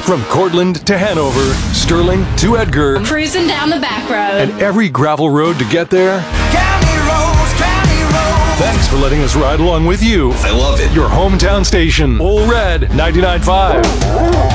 From Cortland to Hanover, Sterling to Edgar, Cruising down the back road. and every gravel road to get there. County roads, county roads. Thanks for letting us ride along with you. I love it. Your hometown station, Ole Red 99.5.